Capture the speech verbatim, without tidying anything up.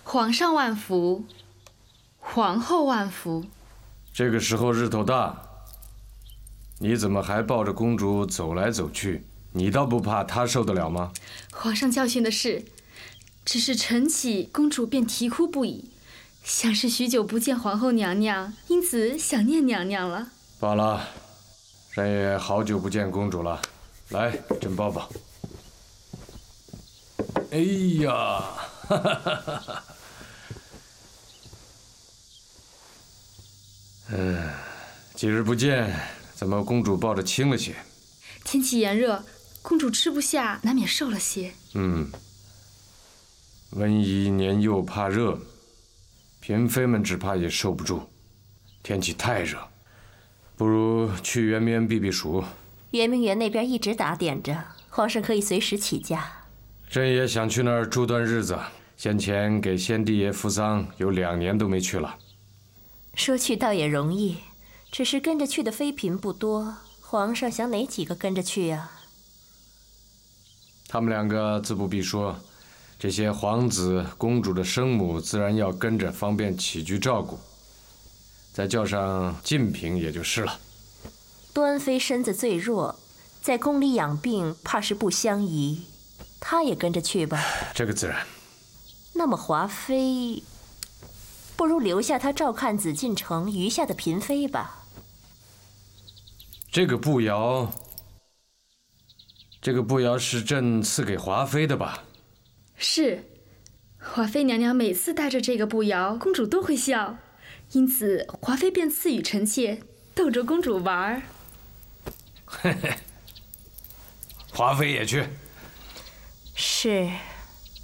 皇上万福，皇后万福。 这个时候日头大，你怎么还抱着公主走来走去？你倒不怕她受得了吗？ 皇上教训的是，只是晨起，公主便啼哭不已，想是许久不见皇后娘娘，因此想念娘娘了。 罢了，朕也好久不见公主了，来，朕抱抱。哎呀，哈哈哈哈哈！嗯，几日不见，怎么公主抱着轻了些？ 天气炎热，公主吃不下，难免瘦了些。 嗯，温宜年幼怕热，嫔妃们只怕也受不住。天气太热，不如去圆明园避避暑。 圆明园那边一直打点着，皇上可以随时起驾。 朕也想去那儿住段日子。先前给先帝爷扶丧，有两年都没去了。 说去倒也容易，只是跟着去的妃嫔不多，皇上想哪几个跟着去呀？ 他们两个自不必说，这些皇子公主的生母自然要跟着，方便起居照顾。再叫上静嫔也就是了。 端妃身子最弱，在宫里养病，怕是不相宜。她也跟着去吧。 这个自然。 那么华妃，不如留下她照看紫禁城余下的嫔妃吧。 这个步摇，这个步摇是朕赐给华妃的吧？ 是，华妃娘娘每次带着这个步摇，公主都会笑，因此华妃便赐予臣妾，逗着公主玩儿。 嘿嘿，华妃也去。 是。